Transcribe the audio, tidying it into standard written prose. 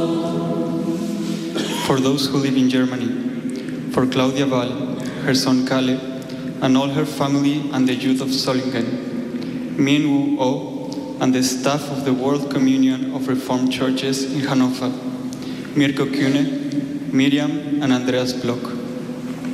For those who live in Germany, for Claudia Val, her son Kalle, and all her family and the youth of Solingen, Min Woo Oh, and the staff of the World Communion of Reformed Churches in Hannover, Mirko Kühne, Miriam, and Andreas Block.